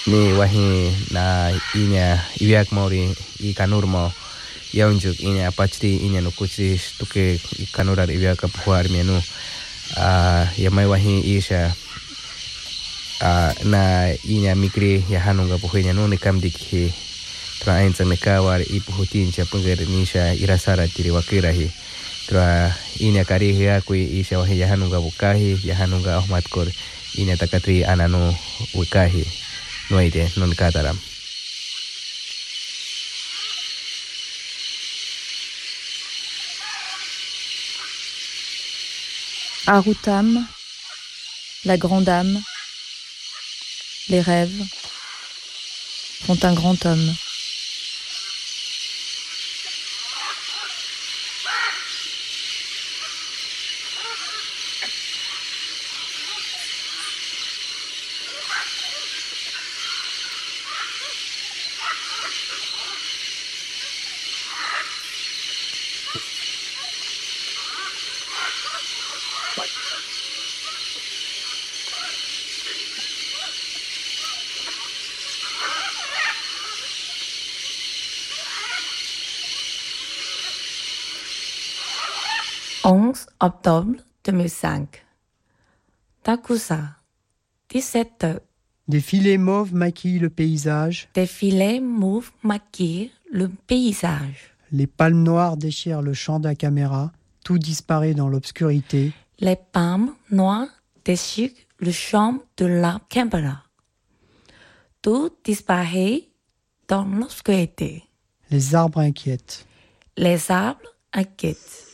ni wahi na inya iwiak mori I kanurmo yaunjuk inya apachti inya nukuchi tuke kanurar iwiak puar mienu yamai wahi isha na inya mikri ya hanunga puhenya no ni kam dikhi tra ainsa nekawar ipuhutin cha punger nisha irasara tiri wakirahi tra inya kari ya kui isha wahi ya hanunga bukahi ya hanunga ahmat kor inya takatri ananu wikahi noide non kataram. Arutam, la grande âme, les rêves font un grand homme. Octobre 2005. Takusa, 17h. Des filets mauves maquillent le paysage. Des filets mauves maquillent le paysage. Les palmes noires déchirent le champ de la caméra. Tout disparaît dans l'obscurité. Les palmes noires déchirent le champ de la caméra. Tout disparaît dans l'obscurité. Les arbres inquiètent. Les arbres inquiètent.